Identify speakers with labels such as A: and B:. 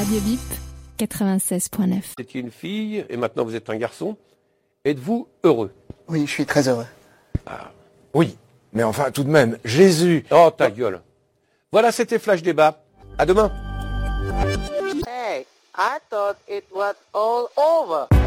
A: Radio VIP 96.9.
B: Vous étiez une fille et maintenant vous êtes un garçon. Êtes-vous heureux?
C: Oui, je suis très heureux.
D: Oui, mais enfin tout de même, Jésus...
B: Oh ta gueule. Voilà, c'était Flash Débat. À demain.
E: Hey, I thought it was all over.